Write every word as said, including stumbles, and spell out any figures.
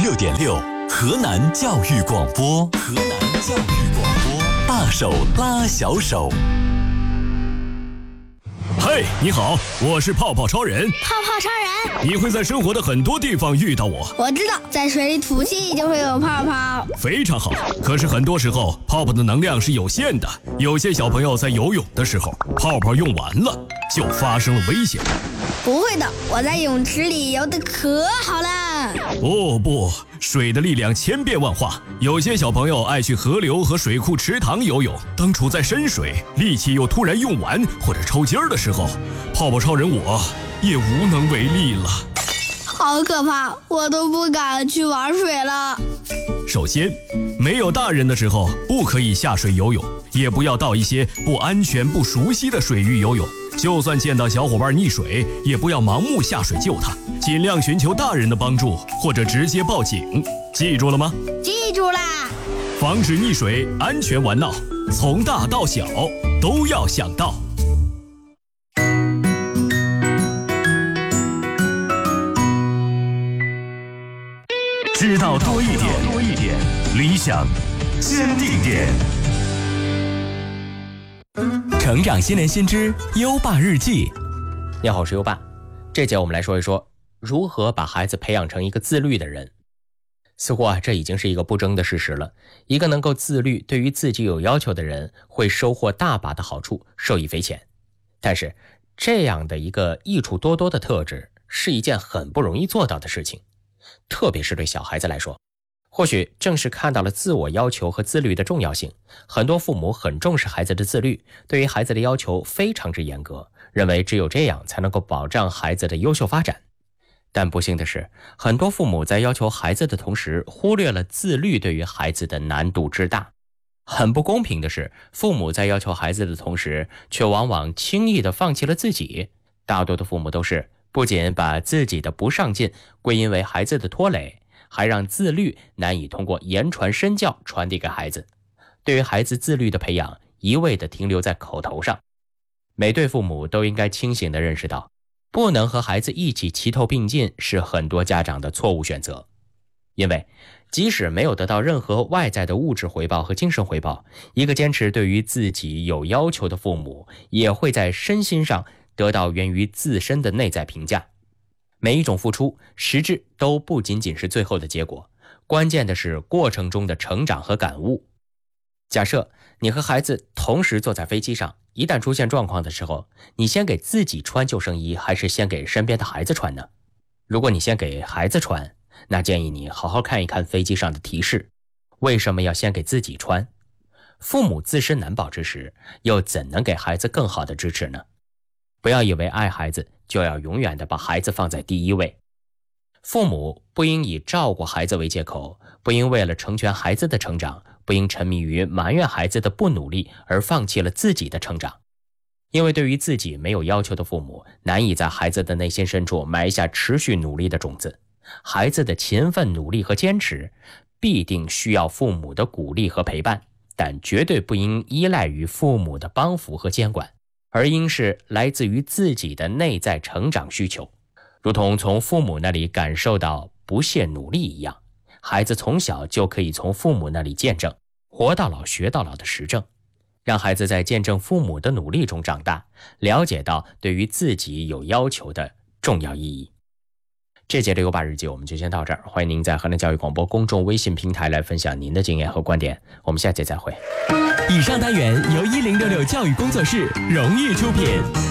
六点六，河南教育广播，河南教育广播，大手拉小手。 嘿，你好，我是泡泡超人。 泡泡超人， 你会在生活的很多地方遇到我。 我知道，在水里吐气就会有泡泡。 非常好，可是很多时候泡泡的能量是有限的，有些小朋友在游泳的时候，泡泡用完了，就发生了危险。 不会的，我在泳池里游得可好了。 哦不，水的力量千变万化，有些小朋友爱去河流和水库池塘游泳，当处在深水，力气又突然用完或者抽筋儿的时候，泡泡超人我也无能为力了。 好可怕，我都不敢去玩水了。 首先，没有大人的时候不可以下水游泳，也不要到一些不安全不熟悉的水域游泳。就算见到小伙伴溺水，也不要盲目下水救他，尽量寻求大人的帮助，或者直接报警。记住了吗？ 记住啦！ 防止溺水，安全玩闹，从大到小都要想到。 知道多一点，多一点，理想坚定点。成长新年新知，优爸日记。 你好，我是优爸。这节我们来说一说如何把孩子培养成一个自律的人。似乎啊，这已经是一个不争的事实了。一个能够自律、对于自己有要求的人，会收获大把的好处，受益匪浅。但是，这样的一个益处多多的特质，是一件很不容易做到的事情，特别是对小孩子来说。或许正是看到了自我要求和自律的重要性，很多父母很重视孩子的自律，对于孩子的要求非常之严格，认为只有这样才能够保障孩子的优秀发展。但不幸的是，很多父母在要求孩子的同时，忽略了自律对于孩子的难度之大。很不公平的是，父母在要求孩子的同时，却往往轻易地放弃了自己。大多的父母都是不仅把自己的不上进归因为孩子的拖累，还让自律难以通过言传身教传递给孩子。对于孩子自律的培养，一味地停留在口头上。每对父母都应该清醒地认识到，不能和孩子一起齐头并进是很多家长的错误选择。因为即使没有得到任何外在的物质回报和精神回报，一个坚持对于自己有要求的父母，也会在身心上得到源于自身的内在评价。每一种付出，实质都不仅仅是最后的结果，关键的是过程中的成长和感悟。假设你和孩子同时坐在飞机上，一旦出现状况的时候，你先给自己穿救生衣，还是先给身边的孩子穿呢？如果你先给孩子穿，那建议你好好看一看飞机上的提示，为什么要先给自己穿？父母自身难保之时，又怎能给孩子更好的支持呢？不要以为爱孩子就要永远的把孩子放在第一位。父母不应以照顾孩子为借口，不应为了成全孩子的成长，不应沉迷于埋怨孩子的不努力而放弃了自己的成长。因为对于自己没有要求的父母，难以在孩子的内心深处埋下持续努力的种子。孩子的勤奋努力和坚持必定需要父母的鼓励和陪伴，但绝对不应依赖于父母的帮扶和监管，而应是来自于自己的内在成长需求。如同从父母那里感受到不懈努力一样，孩子从小就可以从父母那里见证活到老学到老的实证，让孩子在见证父母的努力中长大，了解到对于自己有要求的重要意义。这节的优爸日记我们就先到这儿，欢迎您在河南教育广播公众微信平台来分享您的经验和观点，我们下节再会。 以上单元由一零六六教育工作室荣誉出品。